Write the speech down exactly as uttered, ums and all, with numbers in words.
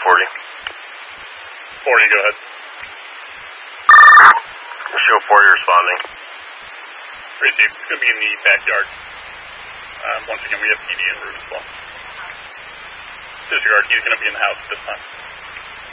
forty. forty, go ahead. Show forty responding. Received. It's going to be in the backyard. Um, once again, we have P D en route as well. Disregard, he's going to be in the house at this time.